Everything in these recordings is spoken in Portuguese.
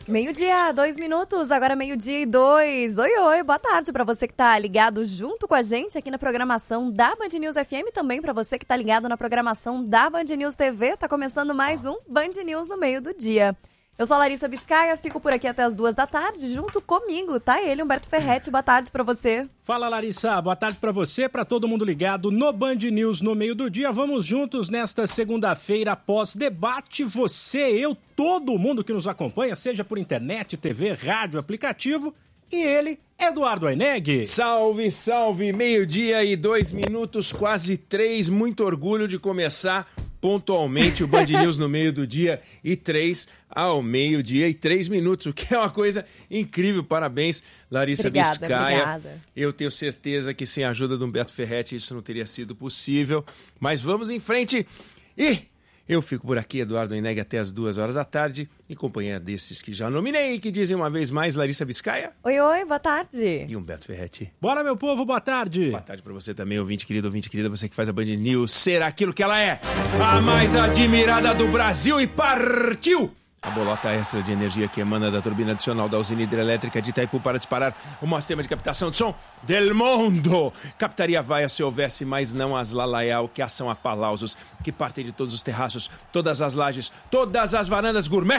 Meio-dia, 2 minutos, agora meio-dia e 2. Oi, oi, boa tarde para você que tá ligado junto com a gente aqui na programação da Band News FM, também para você que tá ligado na programação da Band News TV. Tá começando mais um Band News no meio do dia. Eu sou a Larissa Biscaia, fico por aqui até as 2 da tarde, junto comigo, tá ele, Humberto Ferretti. Boa tarde pra você. Fala, Larissa, boa tarde pra você, pra todo mundo ligado no Band News no meio do dia. Vamos juntos nesta segunda-feira após debate, você, eu, todo mundo que nos acompanha, seja por internet, TV, rádio, aplicativo, e ele, Eduardo Aineg. Salve, salve, meio-dia e 2 minutos, quase 3, muito orgulho de começar pontualmente o Band News no meio do dia e 3 ao meio-dia e 3 minutos, o que é uma coisa incrível. Parabéns, Larissa Biscaia. Obrigada. Eu tenho certeza que sem a ajuda do Humberto Ferretti isso não teria sido possível, mas vamos em frente e eu fico por aqui, Eduardo Aineg, até as 2 horas da tarde, em companhia desses que já nominei e que dizem uma vez mais, Larissa Biscaia. Oi, oi, boa tarde. E Humberto Ferretti. Bora, meu povo, boa tarde. Boa tarde pra você também, ouvinte querida, você que faz a Band News ser aquilo que ela é, a mais admirada do Brasil, e partiu! A bolota extra de energia que emana da turbina adicional da usina hidrelétrica de Itaipu para disparar o maior sistema de captação de som del mundo. Captaria vaia se houvesse, mas não as lalaial, que são apalausos, que partem de todos os terraços, todas as lajes, todas as varandas gourmet.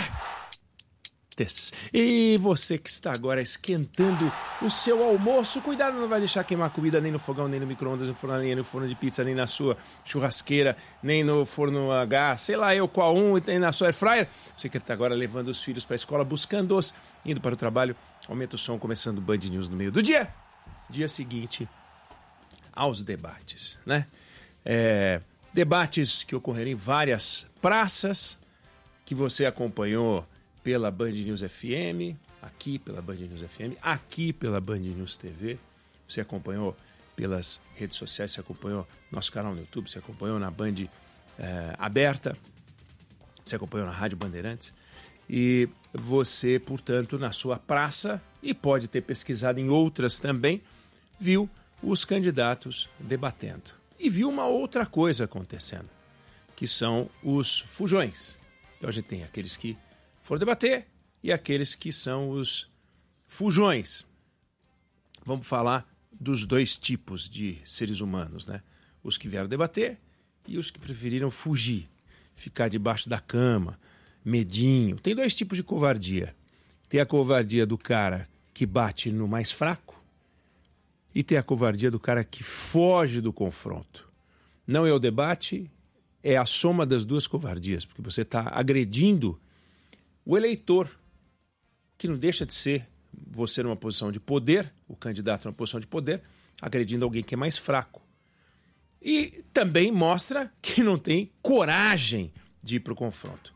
E você que está agora esquentando o seu almoço, cuidado, não vai deixar queimar comida nem no fogão, nem no micro-ondas, nem no forno de pizza, nem na sua churrasqueira, nem no forno a gás, sei lá eu qual nem na sua air fryer. Você que está agora levando os filhos para a escola, buscando-os, indo para o trabalho, aumenta o som, começando o Band News no meio do dia. Dia seguinte aos debates, né? Debates que ocorreram em várias praças, que você acompanhou pela Band News FM, aqui pela Band News FM, aqui pela Band News TV. Você acompanhou pelas redes sociais, você acompanhou nosso canal no YouTube, você acompanhou na Band aberta, você acompanhou na Rádio Bandeirantes. E você, portanto, na sua praça, e pode ter pesquisado em outras também, viu os candidatos debatendo. E viu uma outra coisa acontecendo, que são os fujões. Então a gente tem aqueles que foram debater e aqueles que são os fujões. Vamos falar dos dois tipos de seres humanos, né? Os que vieram debater e os que preferiram fugir, ficar debaixo da cama, medinho. Tem dois tipos de covardia. Tem a covardia do cara que bate no mais fraco e tem a covardia do cara que foge do confronto. Não é o debate, é a soma das duas covardias, porque você está agredindo o eleitor, que não deixa de ser você numa posição de poder, o candidato numa posição de poder, agredindo alguém que é mais fraco. E também mostra que não tem coragem de ir para o confronto.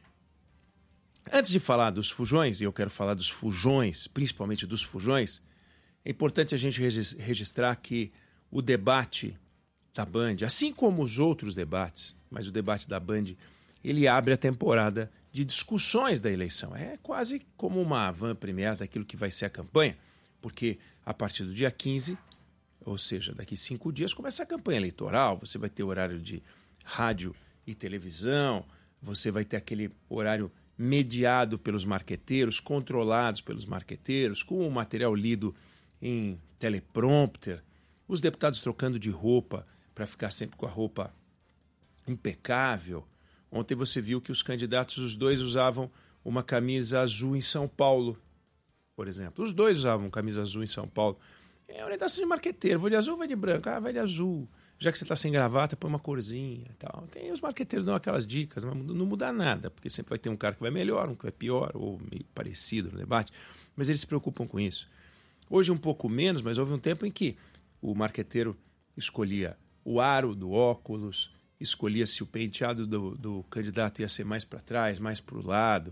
Antes de falar dos fujões, e eu quero falar dos fujões, principalmente dos fujões, é importante a gente registrar que o debate da Band, assim como os outros debates, mas o debate da Band, ele abre a temporada de discussões da eleição. É quase como uma avant-première daquilo que vai ser a campanha, porque a partir do dia 15, ou seja, daqui 5 dias, começa a campanha eleitoral, você vai ter horário de rádio e televisão, você vai ter aquele horário mediado pelos marqueteiros, controlados pelos marqueteiros, com o material lido em teleprompter, os deputados trocando de roupa para ficar sempre com a roupa impecável. Ontem você viu que os candidatos, os dois usavam uma camisa azul em São Paulo, por exemplo. Os dois usavam camisa azul em São Paulo. É orientação de marqueteiro. Vou de azul, vai de branco. Ah, vai de azul. Já que você está sem gravata, põe uma corzinha e tal. Tem os marqueteiros dão aquelas dicas, mas não muda nada, porque sempre vai ter um cara que vai melhor, um que vai pior, ou meio parecido no debate. Mas eles se preocupam com isso. Hoje um pouco menos, mas houve um tempo em que o marqueteiro escolhia o aro do óculos, escolhia se o penteado do candidato ia ser mais para trás, mais para o lado,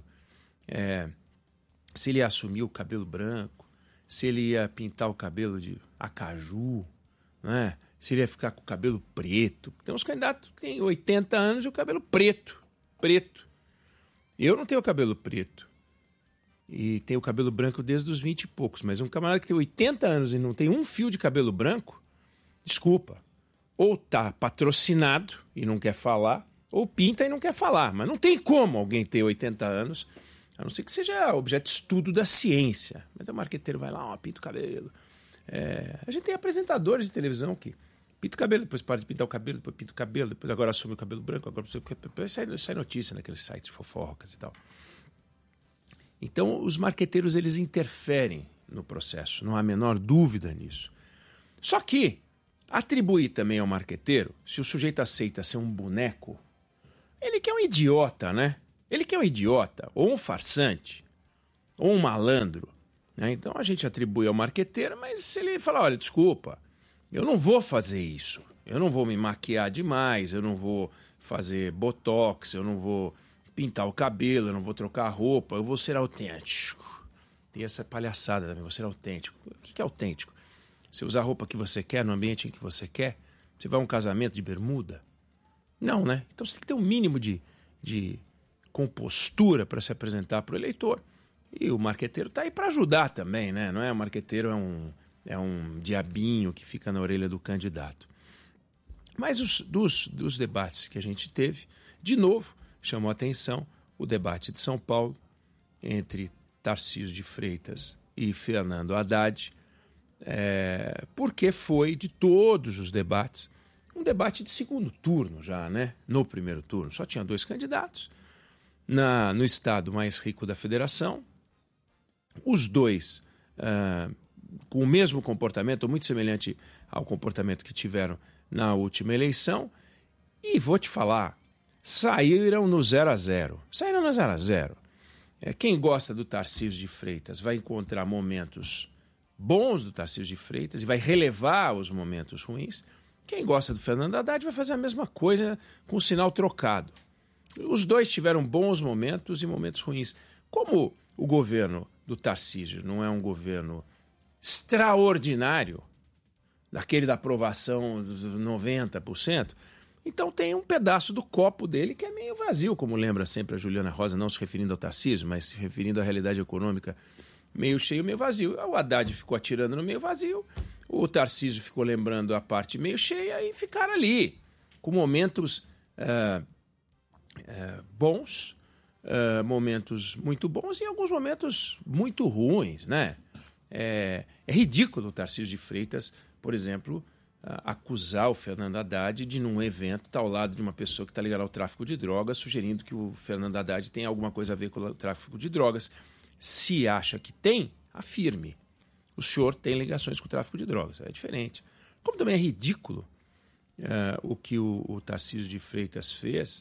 se ele ia assumir o cabelo branco, se ele ia pintar o cabelo de acaju, né? Se ele ia ficar com o cabelo preto. Tem uns candidatos que têm 80 anos e o cabelo preto. Eu não tenho cabelo preto. E tenho cabelo branco desde os 20 e poucos. Mas um camarada que tem 80 anos e não tem um fio de cabelo branco, desculpa. Ou tá patrocinado e não quer falar, ou pinta e não quer falar. Mas não tem como alguém ter 80 anos A não ser que seja objeto de estudo da ciência. Mas o marqueteiro vai lá, pinta o cabelo. A gente tem apresentadores de televisão que pinta o cabelo, depois para de pintar o cabelo, depois pinta o cabelo, depois agora assume o cabelo branco, depois sai notícia naqueles sites de fofocas e tal. Então, os marqueteiros, eles interferem no processo, não há a menor dúvida nisso. Só que atribuir também ao marqueteiro, se o sujeito aceita ser um boneco, ele que é um idiota, né? Ele que é um idiota, ou um farsante, ou um malandro. Né? Então a gente atribui ao marqueteiro, mas se ele falar, olha, desculpa, eu não vou fazer isso, eu não vou me maquiar demais, eu não vou fazer botox, eu não vou pintar o cabelo, eu não vou trocar a roupa, eu vou ser autêntico. Tem essa palhaçada também, vou ser autêntico. O que é autêntico? Você usar a roupa que você quer, no ambiente em que você quer? Você vai a um casamento de bermuda? Não, né? Então você tem que ter um mínimo de compostura para se apresentar para o eleitor. E o marqueteiro está aí para ajudar também, né? Não é? O marqueteiro é um diabinho que fica na orelha do candidato. Mas dos debates que a gente teve, de novo, chamou a atenção o debate de São Paulo entre Tarcísio de Freitas e Fernando Haddad, porque foi, de todos os debates, um debate de segundo turno já, né? No primeiro turno só tinha 2 candidatos. No estado mais rico da federação, os dois com o mesmo comportamento, muito semelhante ao comportamento que tiveram na última eleição, e vou te falar, saíram no 0-0. Saíram no 0-0. Quem gosta do Tarcísio de Freitas vai encontrar momentos bons do Tarcísio de Freitas e vai relevar os momentos ruins. Quem gosta do Fernando Haddad vai fazer a mesma coisa com o sinal trocado. Os dois tiveram bons momentos e momentos ruins. Como o governo do Tarcísio não é um governo extraordinário, daquele da aprovação dos 90%, então tem um pedaço do copo dele que é meio vazio, como lembra sempre a Juliana Rosa, não se referindo ao Tarcísio, mas se referindo à realidade econômica, meio cheio, meio vazio. O Haddad ficou atirando no meio vazio, o Tarcísio ficou lembrando a parte meio cheia e ficaram ali, com momentos bons, momentos muito bons e alguns momentos muito ruins, né? É ridículo o Tarcísio de Freitas, por exemplo, acusar o Fernando Haddad de, num evento, estar ao lado de uma pessoa que está ligada ao tráfico de drogas, sugerindo que o Fernando Haddad tem alguma coisa a ver com o tráfico de drogas. Se acha que tem, afirme. O senhor tem ligações com o tráfico de drogas. É diferente. Como também é ridículo o que o Tarcísio de Freitas fez,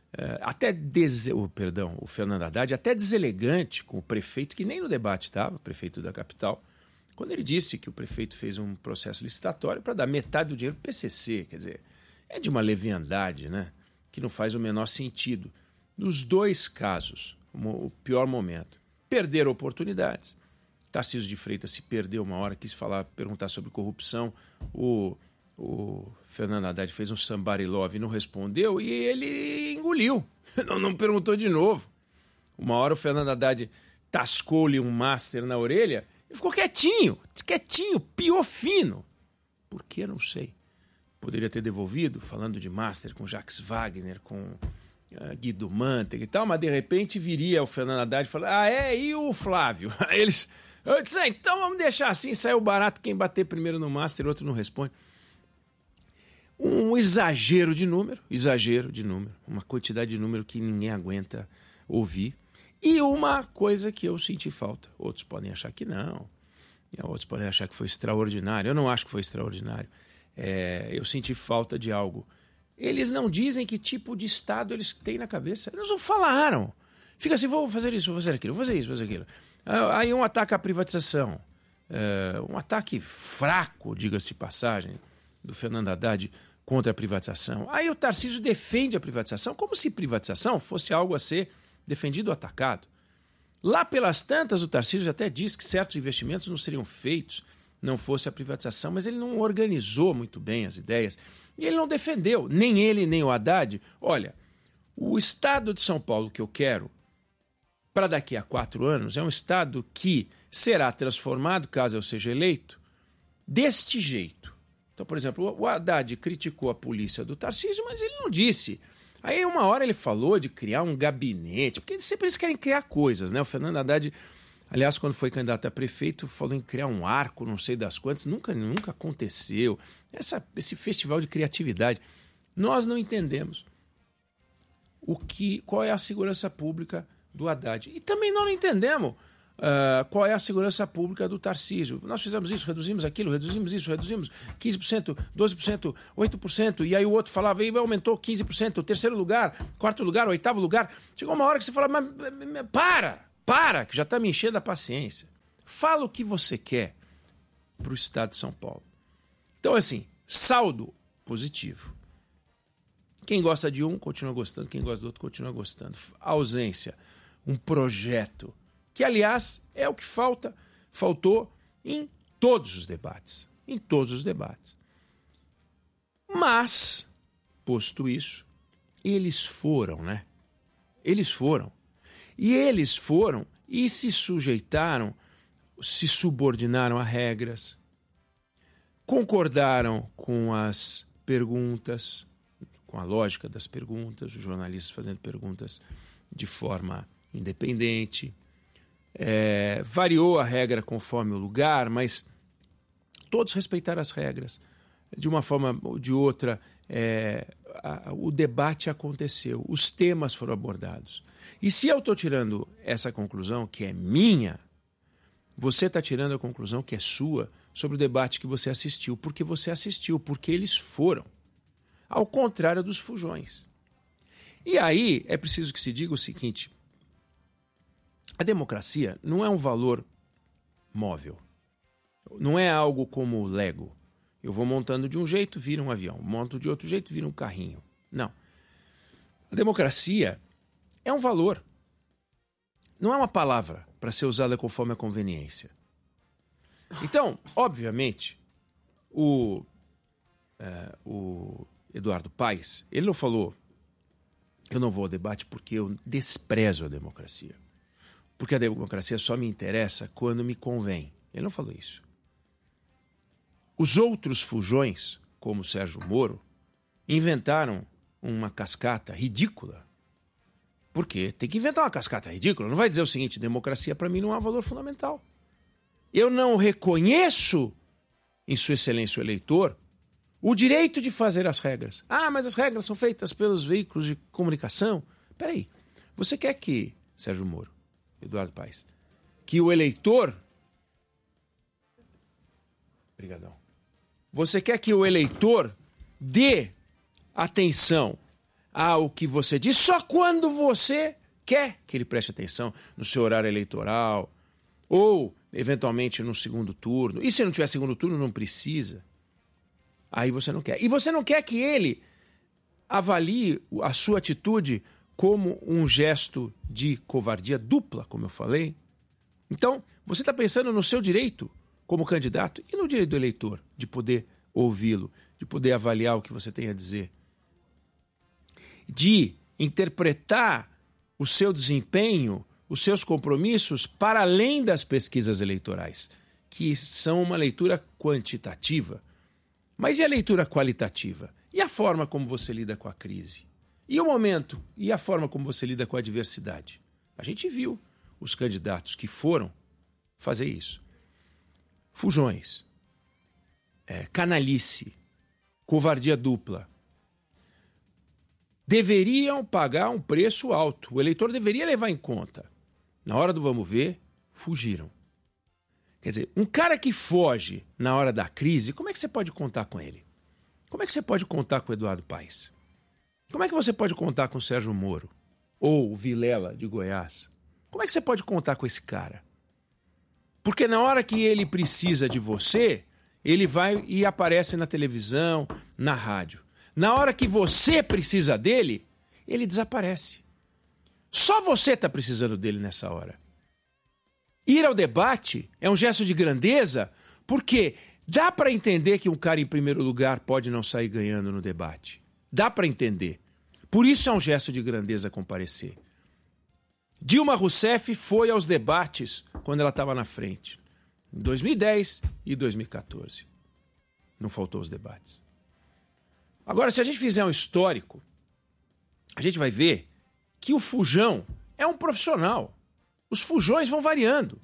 o Fernando Haddad, até deselegante com o prefeito, que nem no debate estava, o prefeito da capital, quando ele disse que o prefeito fez um processo licitatório para dar metade do dinheiro para o PCC. Quer dizer, é de uma leviandade, né? Que não faz o menor sentido. Nos 2 casos, o pior momento, perderam oportunidades. Tarcísio de Freitas se perdeu uma hora, quis perguntar sobre corrupção, o Fernando Haddad fez um somebody love e não respondeu, e ele engoliu, não perguntou de novo. Uma hora o Fernando Haddad tascou-lhe um master na orelha e ficou quietinho, piou fino. Por que? Não sei. Poderia ter devolvido, falando de master com Jacques Wagner, com Guido Mantega e tal, mas de repente viria o Fernando Haddad e falar, e o Flávio? Eu disse, então vamos deixar assim, saiu barato, quem bater primeiro no master, outro não responde. Um exagero de número, uma quantidade de número que ninguém aguenta ouvir. E uma coisa que eu senti falta. Outros podem achar que não, outros podem achar que foi extraordinário. Eu não acho que foi extraordinário. Eu senti falta de algo. Eles não dizem que tipo de Estado eles têm na cabeça. Eles não falaram. Fica assim, vou fazer isso, vou fazer aquilo, vou fazer isso, vou fazer aquilo. Aí um ataque à privatização. Um ataque fraco, diga-se de passagem, do Fernando Haddad contra a privatização. Aí o Tarcísio defende a privatização como se privatização fosse algo a ser defendido ou atacado. Lá pelas tantas, o Tarcísio até disse que certos investimentos não seriam feitos não fosse a privatização, mas ele não organizou muito bem as ideias e ele não defendeu, nem ele nem o Haddad. Olha, o estado de São Paulo que eu quero para daqui a 4 anos é um estado que será transformado, caso eu seja eleito, deste jeito. Então, por exemplo, o Haddad criticou a polícia do Tarcísio, mas ele não disse Aí uma hora ele falou de criar um gabinete, porque sempre eles querem criar coisas, né? O Fernando Haddad, aliás, quando foi candidato a prefeito, falou em criar um arco, não sei das quantas, nunca aconteceu. Esse festival de criatividade. Nós não entendemos qual é a segurança pública do Haddad. E também nós não entendemos qual é a segurança pública do Tarcísio. Nós fizemos isso, reduzimos aquilo, reduzimos isso, reduzimos 15%, 12%, 8%, e aí o outro falava, e aumentou 15%, terceiro lugar, quarto lugar, oitavo lugar. Chegou uma hora que você fala, mas para, que já está me enchendo a paciência. Fala o que você quer para o estado de São Paulo. Então, assim, saldo positivo. Quem gosta de um, continua gostando, quem gosta do outro, continua gostando. A ausência, um projeto, que, aliás, é o que faltou em todos os debates. Em todos os debates. Mas, posto isso, eles foram, né? Eles foram. E eles foram e se sujeitaram, se subordinaram a regras, concordaram com as perguntas, com a lógica das perguntas, os jornalistas fazendo perguntas de forma independente. Variou a regra conforme o lugar, mas todos respeitaram as regras. De uma forma ou de outra, o debate aconteceu, os temas foram abordados. E se eu estou tirando essa conclusão, que é minha, você está tirando a conclusão que é sua sobre o debate que você assistiu. Porque você assistiu, porque eles foram. Ao contrário dos fujões. E aí é preciso que se diga o seguinte: a democracia não é um valor móvel. Não é algo como o Lego. Eu vou montando de um jeito, vira um avião. Monto de outro jeito, vira um carrinho. Não. A democracia é um valor. Não é uma palavra para ser usada conforme a conveniência. Então, obviamente, o Eduardo Paes, ele não falou, eu não vou ao debate porque eu desprezo a democracia. Porque a democracia só me interessa quando me convém. Ele não falou isso. Os outros fujões, como o Sérgio Moro, inventaram uma cascata ridícula. Por quê? Tem que inventar uma cascata ridícula. Não vai dizer o seguinte: democracia para mim não é um valor fundamental. Eu não reconheço, em sua excelência o eleitor, o direito de fazer as regras. Ah, mas as regras são feitas pelos veículos de comunicação. Peraí, você quer que, Sérgio Moro, Eduardo Paes, que o eleitor... Obrigadão. Você quer que o eleitor dê atenção ao que você diz só quando você quer que ele preste atenção no seu horário eleitoral ou, eventualmente, no segundo turno. E se não tiver segundo turno, não precisa. Aí você não quer. E você não quer que ele avalie a sua atitude como um gesto de covardia dupla, como eu falei. Então, você está pensando no seu direito como candidato e no direito do eleitor de poder ouvi-lo, de poder avaliar o que você tem a dizer, de interpretar o seu desempenho, os seus compromissos para além das pesquisas eleitorais, que são uma leitura quantitativa. Mas e a leitura qualitativa? E a forma como você lida com a crise? E o momento? E a forma como você lida com a adversidade? A gente viu os candidatos que foram fazer isso. Fujões, canalice, covardia dupla. Deveriam pagar um preço alto. O eleitor deveria levar em conta. Na hora do vamos ver, fugiram. Quer dizer, um cara que foge na hora da crise, como é que você pode contar com ele? Como é que você pode contar com o Eduardo Paes? Como é que você pode contar com o Sérgio Moro? Ou o Vilela, de Goiás? Como é que você pode contar com esse cara? Porque na hora que ele precisa de você, ele vai e aparece na televisão, na rádio. Na hora que você precisa dele, ele desaparece. Só você está precisando dele nessa hora. Ir ao debate é um gesto de grandeza, porque dá para entender que um cara em primeiro lugar pode não sair ganhando no debate. Dá para entender. Por isso é um gesto de grandeza comparecer. Dilma Rousseff foi aos debates quando ela estava na frente, em 2010 e 2014. Não faltou os debates. Agora, se a gente fizer um histórico, a gente vai ver que o fujão é um profissional. Os fujões vão variando.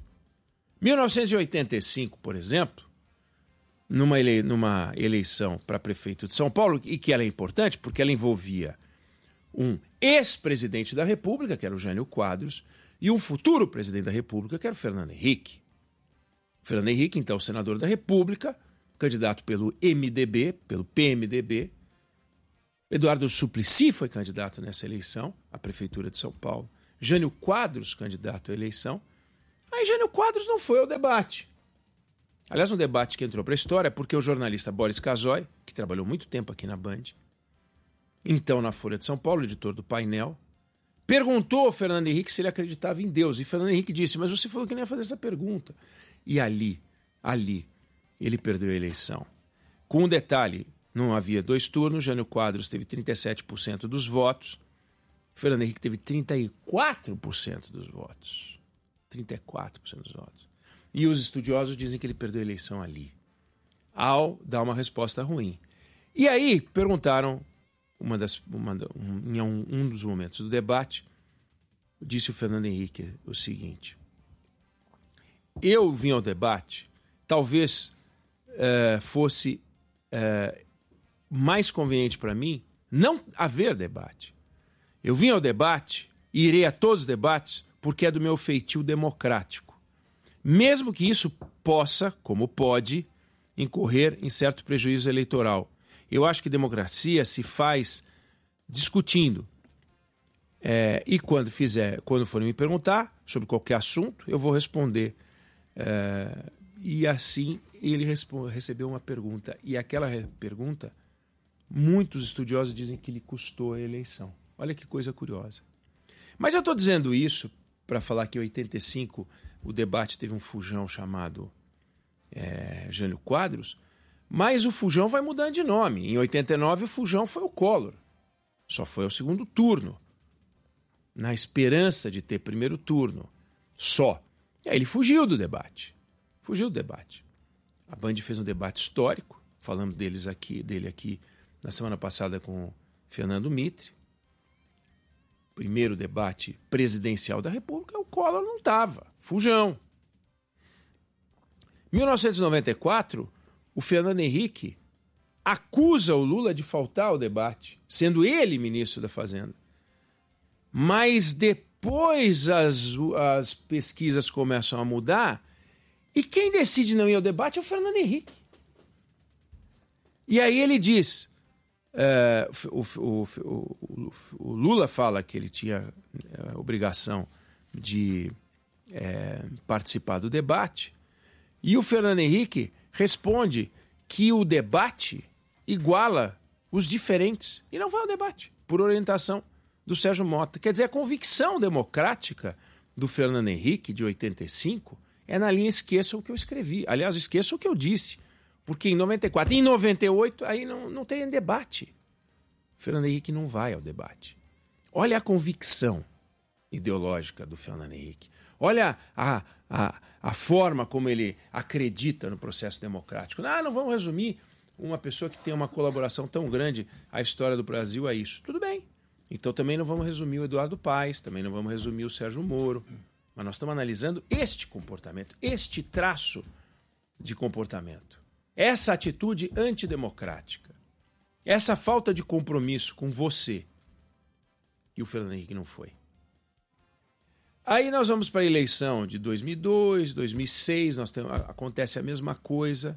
1985, por exemplo, numa eleição para prefeito de São Paulo, e que ela é importante porque ela envolvia um ex-presidente da República, que era o Jânio Quadros, e um futuro presidente da República, que era o Fernando Henrique. Fernando Henrique, então, senador da República, candidato pelo MDB, pelo PMDB. Eduardo Suplicy foi candidato nessa eleição à Prefeitura de São Paulo. Jânio Quadros, candidato à eleição. Aí Jânio Quadros não foi ao debate. Aliás, um debate que entrou para a história porque o jornalista Boris Casoy, que trabalhou muito tempo aqui na Band, então na Folha de São Paulo, editor do Painel, perguntou ao Fernando Henrique se ele acreditava em Deus. E Fernando Henrique disse, mas você falou que não ia fazer essa pergunta. E ali, ele perdeu a eleição. Com um detalhe, não havia 2 turnos, Jânio Quadros teve 37% dos votos, Fernando Henrique teve 34% dos votos. 34% dos votos. E os estudiosos dizem que ele perdeu a eleição ali, ao dar uma resposta ruim. E aí perguntaram, em um dos momentos do debate, disse o Fernando Henrique o seguinte: eu vim ao debate, talvez fosse mais conveniente para mim não haver debate. Eu vim ao debate e irei a todos os debates porque é do meu feitio democrático. Mesmo que isso possa, como pode, incorrer em certo prejuízo eleitoral. Eu acho que democracia se faz discutindo. E quando forem me perguntar sobre qualquer assunto, eu vou responder. E assim ele recebeu uma pergunta. E aquela pergunta, muitos estudiosos dizem que lhe custou a eleição. Olha que coisa curiosa. Mas eu estou dizendo isso para falar que em 85 o debate teve um fujão chamado Jânio Quadros, mas o fujão vai mudando de nome. Em 89 o fujão foi o Collor. Só foi ao segundo turno, na esperança de ter primeiro turno. Só. E aí ele fugiu do debate. A Band fez um debate histórico, falamos dele aqui na semana passada com o Fernando Mitre. Primeiro debate presidencial da República, o Collor não estava. Fujão. 1994, o Fernando Henrique acusa o Lula de faltar ao debate, sendo ele ministro da Fazenda. Mas depois as pesquisas começam a mudar e quem decide não ir ao debate é o Fernando Henrique. E aí ele diz... o Lula fala que ele tinha a obrigação de participar do debate e o Fernando Henrique responde que o debate iguala os diferentes e não vai ao debate, por orientação do Sérgio Mota. Quer dizer, a convicção democrática do Fernando Henrique, de 85, é na linha esqueça o que eu escrevi. Aliás, esqueça o que eu disse. Porque em 94, em 98, aí não tem debate. Fernando Henrique não vai ao debate. Olha a convicção ideológica do Fernando Henrique. Olha a forma como ele acredita no processo democrático. Não vamos resumir uma pessoa que tem uma colaboração tão grande à história do Brasil a isso. Tudo bem. Então também não vamos resumir o Eduardo Paes, também não vamos resumir o Sérgio Moro. Mas nós estamos analisando este comportamento, este traço de comportamento. Essa atitude antidemocrática, essa falta de compromisso com você. E o Fernando Henrique não foi. Aí nós vamos para a eleição de 2002, 2006, acontece a mesma coisa.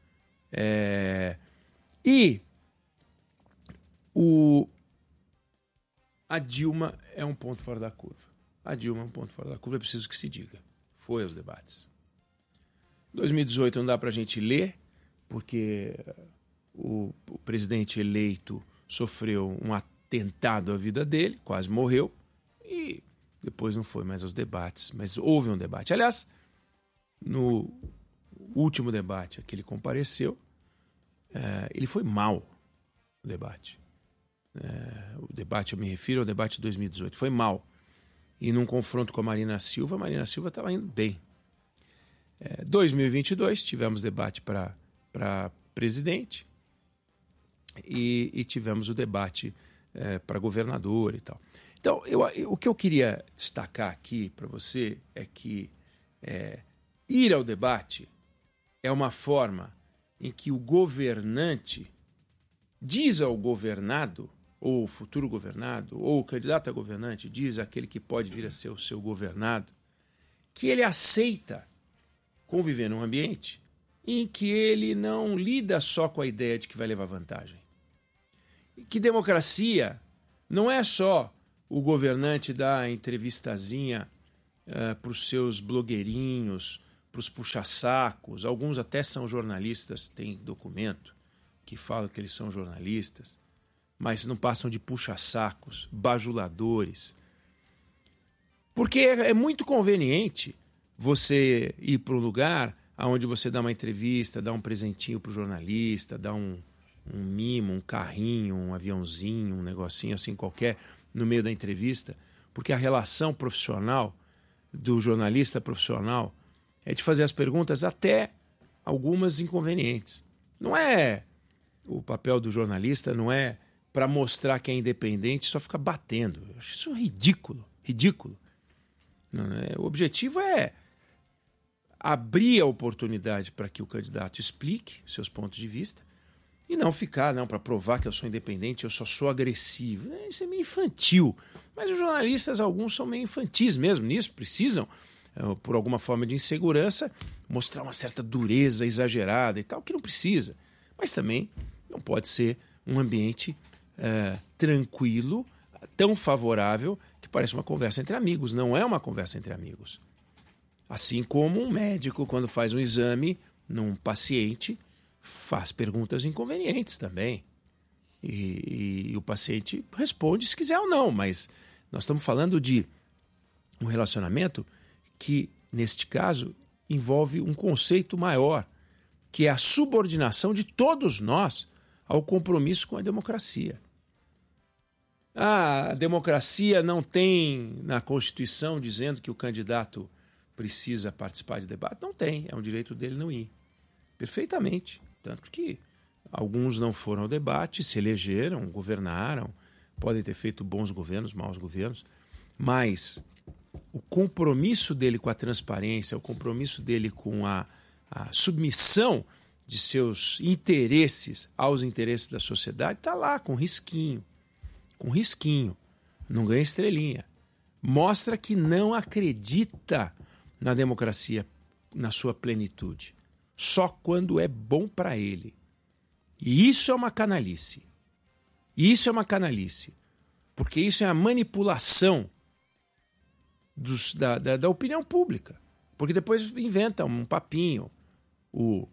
A Dilma é um ponto fora da curva. É preciso que se diga. Foi aos debates. 2018 não dá para a gente ler, porque o presidente eleito sofreu um atentado à vida dele, quase morreu, e depois não foi mais aos debates. Mas houve um debate. Aliás, no último debate a que ele compareceu, ele foi mal no debate. O debate, eu me refiro ao debate de 2018, foi mal. E num confronto com a Marina Silva estava indo bem. 2022 tivemos debate para presidente e tivemos o debate para governador e tal. Então, o que eu queria destacar aqui para você é que ir ao debate é uma forma em que o governante diz ao governado, ou o futuro governado, ou o candidato a governante, diz àquele que pode vir a ser o seu governado, que ele aceita conviver num ambiente em que ele não lida só com a ideia de que vai levar vantagem. E que democracia não é só o governante dar a entrevistazinha para os seus blogueirinhos, para os puxa-sacos, alguns até são jornalistas, tem documento que fala que eles são jornalistas, mas não passam de puxa-sacos, bajuladores. Porque é muito conveniente você ir para um lugar onde você dá uma entrevista, dá um presentinho para o jornalista, dá um mimo, um carrinho, um aviãozinho, um negocinho assim qualquer no meio da entrevista, porque a relação profissional do jornalista profissional é de fazer as perguntas até algumas inconvenientes. Não é o papel do jornalista, não é para mostrar que é independente, só fica batendo. Eu acho isso ridículo, ridículo. O objetivo é abrir a oportunidade para que o candidato explique seus pontos de vista e não ficar, para provar que eu sou independente, eu só sou agressivo. Isso é meio infantil. Mas os jornalistas, alguns são meio infantis mesmo nisso, precisam, por alguma forma de insegurança, mostrar uma certa dureza exagerada e tal, que não precisa. Mas também não pode ser um ambiente tranquilo, tão favorável, que parece uma conversa entre amigos. Não é uma conversa entre amigos. Assim como um médico, quando faz um exame num paciente, faz perguntas inconvenientes também. E o paciente responde se quiser ou não, mas nós estamos falando de um relacionamento que, neste caso, envolve um conceito maior, que é a subordinação de todos nós ao compromisso com a democracia. A democracia não tem na Constituição dizendo que o candidato precisa participar de debate? Não tem, é um direito dele não ir. Perfeitamente. Tanto que alguns não foram ao debate, se elegeram, governaram, podem ter feito bons governos, maus governos, mas o compromisso dele com a transparência, o compromisso dele com a submissão de seus interesses aos interesses da sociedade está lá, com risquinho. Com risquinho. Não ganha estrelinha. Mostra que não acredita na democracia na sua plenitude. Só quando é bom para ele. E isso é uma canalice. Isso é uma canalice. Porque isso é a manipulação da opinião pública. Porque depois inventa um papinho. O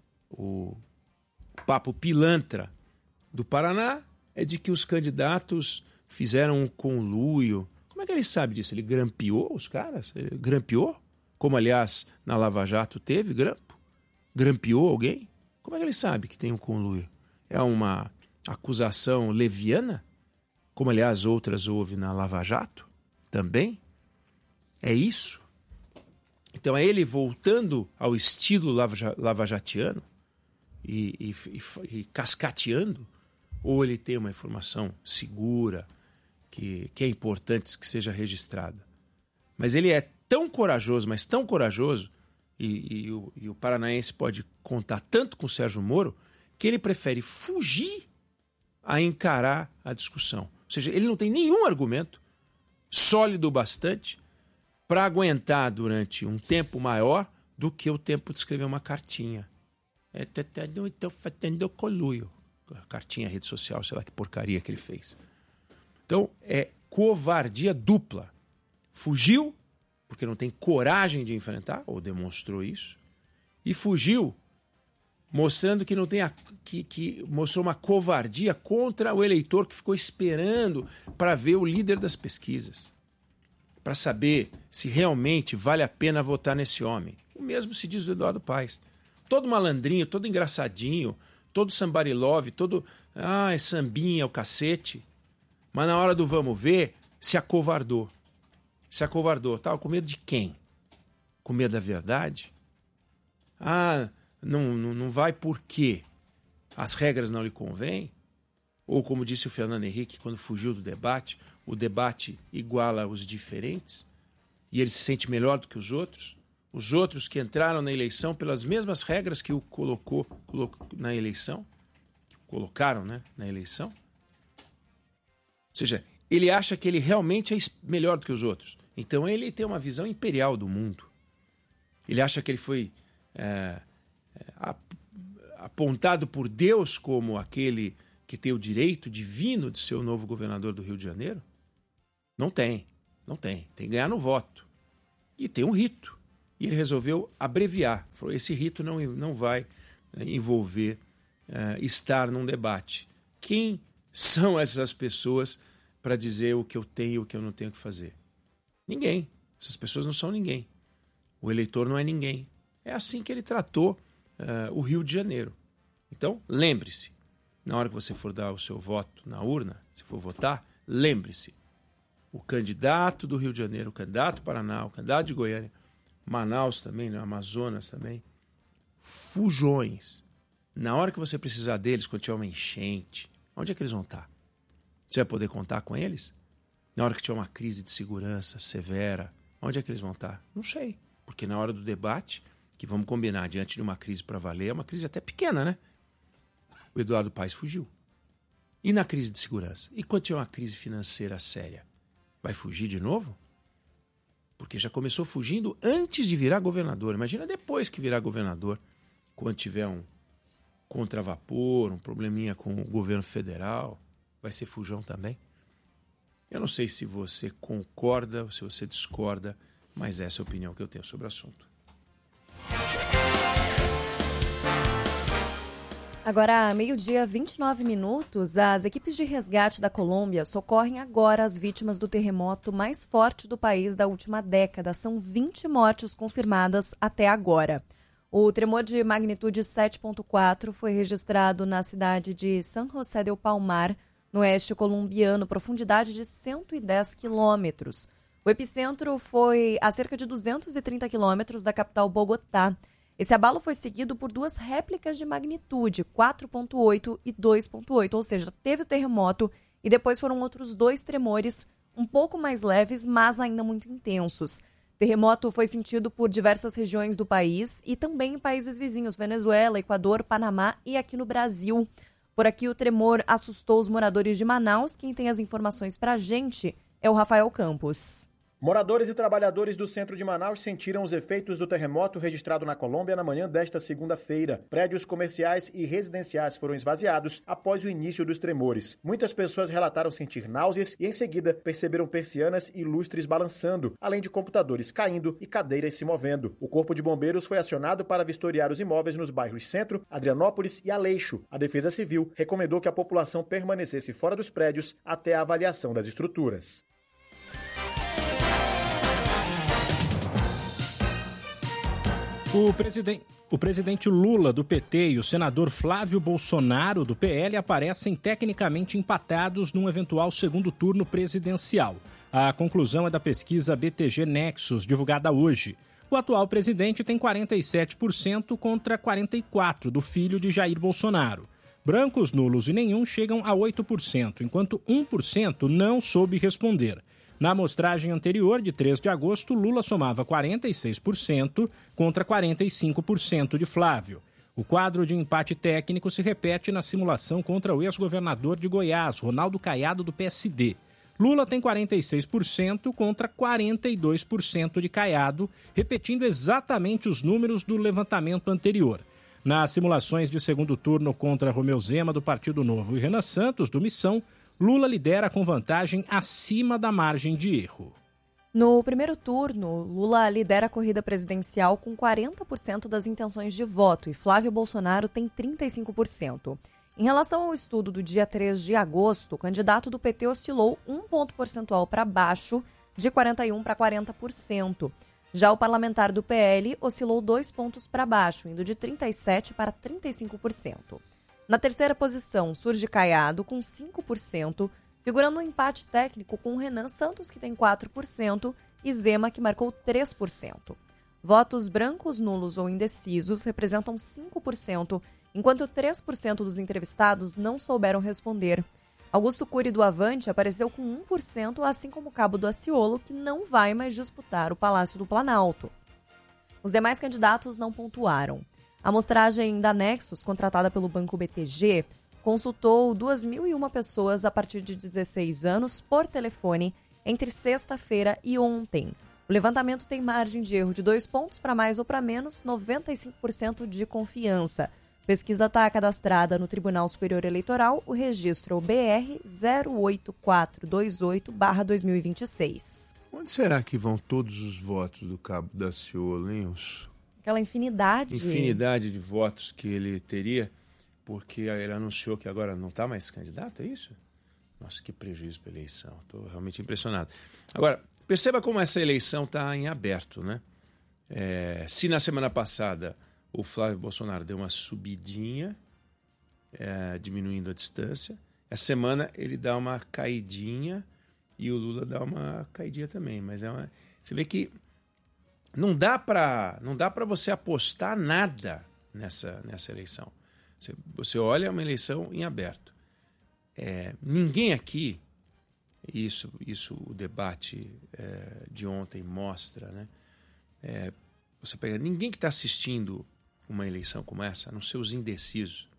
papo pilantra do Paraná é de que os candidatos fizeram um conluio. Como é que ele sabe disso? Ele grampeou os caras? Ele grampeou? Como, aliás, na Lava Jato teve grampo? Grampeou alguém? Como é que ele sabe que tem um conluio? É uma acusação leviana? Como, aliás, outras houve na Lava Jato? Também? É isso? Então é ele voltando ao estilo lavajatiano e cascateando? Ou ele tem uma informação segura que é importante que seja registrada? Mas ele é tão corajoso, mas tão corajoso, e o paranaense pode contar tanto com o Sérgio Moro, que ele prefere fugir a encarar a discussão. Ou seja, ele não tem nenhum argumento sólido o bastante para aguentar durante um tempo maior do que o tempo de escrever uma cartinha. Estou fazendo conluio. Cartinha, rede social, sei lá que porcaria que ele fez. Então, é covardia dupla. Fugiu, porque não tem coragem de enfrentar, ou demonstrou isso, e fugiu mostrando que não tem que mostrou uma covardia contra o eleitor que ficou esperando para ver o líder das pesquisas, para saber se realmente vale a pena votar nesse homem. O mesmo se diz do Eduardo Paes. Todo malandrinho, todo engraçadinho, todo somebody love, todo é sambinha, o cacete, mas na hora do vamos ver, se acovardou. Se acovardou. Estava com medo de quem? Com medo da verdade? Não vai porque as regras não lhe convêm? Ou como disse o Fernando Henrique quando fugiu do debate, o debate iguala os diferentes e ele se sente melhor do que os outros que entraram na eleição pelas mesmas regras que o colocou na eleição, que colocaram, né, na eleição. Ou seja, ele acha que ele realmente é melhor do que os outros. Então ele tem uma visão imperial do mundo. Ele acha que ele foi apontado por Deus como aquele que tem o direito divino de ser o novo governador do Rio de Janeiro. Não tem. Tem que ganhar no voto. E tem um rito. E ele resolveu abreviar. Falou, esse rito não vai envolver estar num debate. Quem são essas pessoas para dizer o que eu tenho e o que eu não tenho que fazer? Ninguém. Essas pessoas não são ninguém. O eleitor não é ninguém. É assim que ele tratou o Rio de Janeiro. Então, lembre-se, na hora que você for dar o seu voto na urna, se for votar, lembre-se, o candidato do Rio de Janeiro, o candidato do Paraná, o candidato de Goiânia, Manaus também, né, Amazonas também, fujões. Na hora que você precisar deles, quando tiver uma enchente, onde é que eles vão estar? Você vai poder contar com eles? Na hora que tiver uma crise de segurança severa, onde é que eles vão estar? Não sei, porque na hora do debate, que vamos combinar, diante de uma crise para valer, é uma crise até pequena, né? O Eduardo Paes fugiu. E na crise de segurança? E quando tiver uma crise financeira séria? Vai fugir de novo? Porque já começou fugindo antes de virar governador. Imagina depois que virar governador, quando tiver um contravapor, um probleminha com o governo federal, vai ser fujão também? Eu não sei se você concorda ou se você discorda, mas essa é a opinião que eu tenho sobre o assunto. Agora, meio-dia, 29 minutos, as equipes de resgate da Colômbia socorrem agora as vítimas do terremoto mais forte do país da última década. São 20 mortes confirmadas até agora. O tremor de magnitude 7.4 foi registrado na cidade de San José del Palmar, no oeste colombiano, profundidade de 110 quilômetros. O epicentro foi a cerca de 230 quilômetros da capital Bogotá. Esse abalo foi seguido por duas réplicas de magnitude, 4.8 e 2.8, ou seja, teve o terremoto e depois foram outros dois tremores um pouco mais leves, mas ainda muito intensos. O terremoto foi sentido por diversas regiões do país e também em países vizinhos, Venezuela, Equador, Panamá e aqui no Brasil. Por aqui o tremor assustou os moradores de Manaus. Quem tem as informações pra gente é o Rafael Campos. Moradores e trabalhadores do centro de Manaus sentiram os efeitos do terremoto registrado na Colômbia na manhã desta segunda-feira. Prédios comerciais e residenciais foram esvaziados após o início dos tremores. Muitas pessoas relataram sentir náuseas e, em seguida, perceberam persianas e lustres balançando, além de computadores caindo e cadeiras se movendo. O Corpo de Bombeiros foi acionado para vistoriar os imóveis nos bairros Centro, Adrianópolis e Aleixo. A Defesa Civil recomendou que a população permanecesse fora dos prédios até a avaliação das estruturas. O presidente Lula, do PT, e o senador Flávio Bolsonaro, do PL, aparecem tecnicamente empatados num eventual segundo turno presidencial. A conclusão é da pesquisa BTG Nexus, divulgada hoje. O atual presidente tem 47% contra 44% do filho de Jair Bolsonaro. Brancos, nulos e nenhum chegam a 8%, enquanto 1% não soube responder. Na amostragem anterior, de 3 de agosto, Lula somava 46% contra 45% de Flávio. O quadro de empate técnico se repete na simulação contra o ex-governador de Goiás, Ronaldo Caiado, do PSD. Lula tem 46% contra 42% de Caiado, repetindo exatamente os números do levantamento anterior. Nas simulações de segundo turno contra Romeu Zema, do Partido Novo, e Renan Santos, do Missão, Lula lidera com vantagem acima da margem de erro. No primeiro turno, Lula lidera a corrida presidencial com 40% das intenções de voto e Flávio Bolsonaro tem 35%. Em relação ao estudo do dia 3 de agosto, o candidato do PT oscilou 1 ponto percentual para baixo, de 41% para 40%. Já o parlamentar do PL oscilou 2 pontos para baixo, indo de 37% para 35%. Na terceira posição, surge Caiado, com 5%, figurando um empate técnico com Renan Santos, que tem 4%, e Zema, que marcou 3%. Votos brancos, nulos ou indecisos representam 5%, enquanto 3% dos entrevistados não souberam responder. Augusto Cury do Avante apareceu com 1%, assim como o Cabo do Aciolo, que não vai mais disputar o Palácio do Planalto. Os demais candidatos não pontuaram. A amostragem da Nexus, contratada pelo Banco BTG, consultou 2.001 pessoas a partir de 16 anos por telefone entre sexta-feira e ontem. O levantamento tem margem de erro de 2 pontos para mais ou para menos, 95% de confiança. A pesquisa está cadastrada no Tribunal Superior Eleitoral, o registro BR 08428/2026. Onde será que vão todos os votos do Cabo da Aciolo, hein? Aquela infinidade de votos que ele teria, porque ele anunciou que agora não está mais candidato, é isso? Nossa, que prejuízo para a eleição. Estou realmente impressionado. Agora, perceba como essa eleição está em aberto, né? Se na semana passada o Flávio Bolsonaro deu uma subidinha, diminuindo a distância, essa semana ele dá uma caidinha e o Lula dá uma caidinha também. Mas você vê que não dá para você apostar nada nessa eleição. Você olha uma eleição em aberto. Ninguém aqui, isso o debate de ontem mostra, né? Você pega ninguém que está assistindo uma eleição como essa, a não ser os indecisos.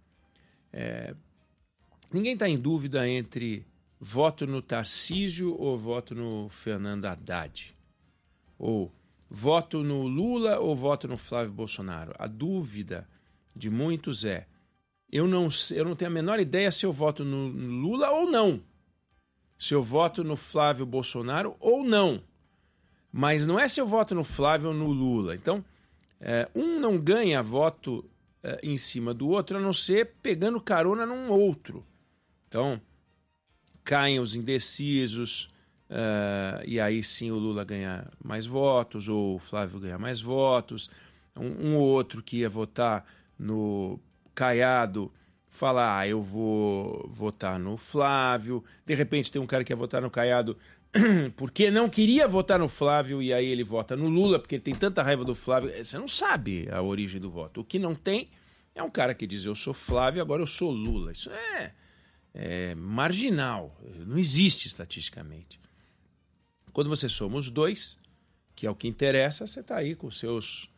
Ninguém está em dúvida entre voto no Tarcísio ou voto no Fernando Haddad. Ou voto no Lula ou voto no Flávio Bolsonaro. A dúvida de muitos eu não tenho a menor ideia se eu voto no Lula ou não. Se eu voto no Flávio Bolsonaro ou não. Mas não é se eu voto no Flávio ou no Lula. Então, um não ganha voto em cima do outro, a não ser pegando carona num outro. Então, caem os indecisos, e aí sim o Lula ganha mais votos, ou o Flávio ganha mais votos. Um ou outro que ia votar no Caiado fala, eu vou votar no Flávio. De repente tem um cara que ia votar no Caiado porque não queria votar no Flávio, e aí ele vota no Lula, porque ele tem tanta raiva do Flávio. Você não sabe a origem do voto. O que não tem é um cara que diz, eu sou Flávio, agora eu sou Lula. Isso é marginal, não existe estatisticamente. Quando você soma os dois, que é o que interessa, você está aí com seus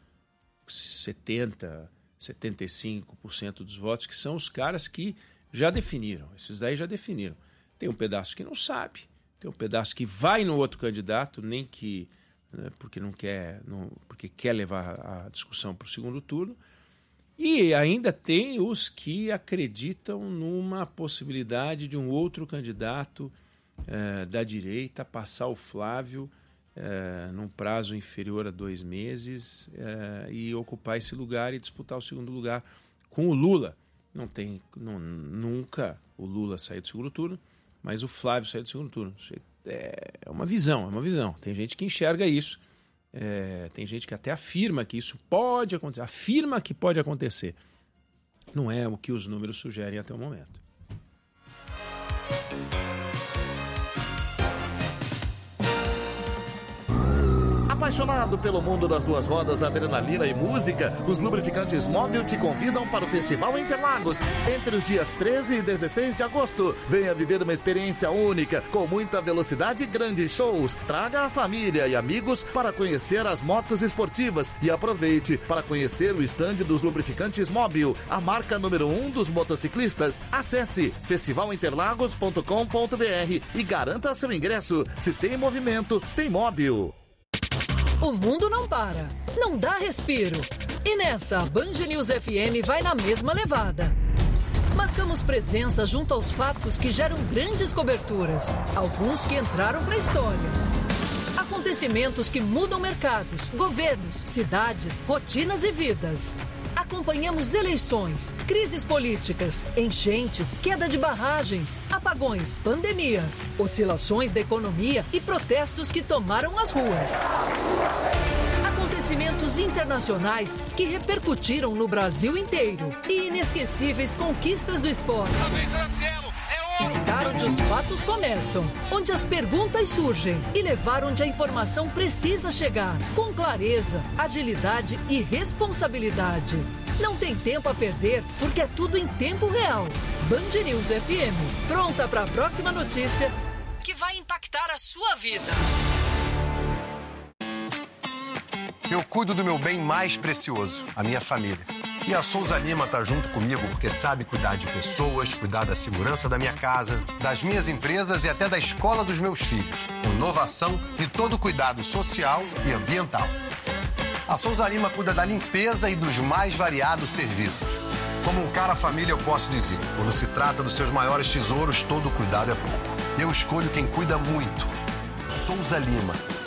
75% dos votos, que são os caras que já definiram. Esses daí já definiram. Tem um pedaço que não sabe, tem um pedaço que vai no outro candidato, nem que porque quer levar a discussão para o segundo turno. E ainda tem os que acreditam numa possibilidade de um outro candidato da direita passar o Flávio num prazo inferior a 2 meses e ocupar esse lugar e disputar o segundo lugar com o Lula. Nunca o Lula saiu do segundo turno, mas o Flávio saiu do segundo turno. É uma visão. Tem gente que enxerga isso. Tem gente que até afirma que isso pode acontecer. Afirma que pode acontecer. Não é o que os números sugerem até o momento. Apaixonado pelo mundo das duas rodas, adrenalina e música, os lubrificantes Móbil te convidam para o Festival Interlagos entre os dias 13 e 16 de agosto. Venha viver uma experiência única, com muita velocidade e grandes shows. Traga a família e amigos para conhecer as motos esportivas e aproveite para conhecer o estande dos lubrificantes Móbil, a marca número 1 dos motociclistas. Acesse festivalinterlagos.com.br e garanta seu ingresso. Se tem movimento, tem Móbil. O mundo não para, não dá respiro. E nessa, a Band News FM vai na mesma levada. Marcamos presença junto aos fatos que geram grandes coberturas, alguns que entraram para a história. Acontecimentos que mudam mercados, governos, cidades, rotinas e vidas. Acompanhamos eleições, crises políticas, enchentes, queda de barragens, apagões, pandemias, oscilações da economia e protestos que tomaram as ruas. Acontecimentos internacionais que repercutiram no Brasil inteiro e inesquecíveis conquistas do esporte. Estar onde os fatos começam, onde as perguntas surgem e levar onde a informação precisa chegar, com clareza, agilidade e responsabilidade. Não tem tempo a perder, porque é tudo em tempo real. Band News FM, pronta para a próxima notícia que vai impactar a sua vida. Eu cuido do meu bem mais precioso, a minha família. E a Souza Lima tá junto comigo porque sabe cuidar de pessoas, cuidar da segurança da minha casa, das minhas empresas e até da escola dos meus filhos. Inovação e todo cuidado social e ambiental. A Souza Lima cuida da limpeza e dos mais variados serviços. Como um cara família, eu posso dizer, quando se trata dos seus maiores tesouros, todo cuidado é pouco. Eu escolho quem cuida muito. Souza Lima.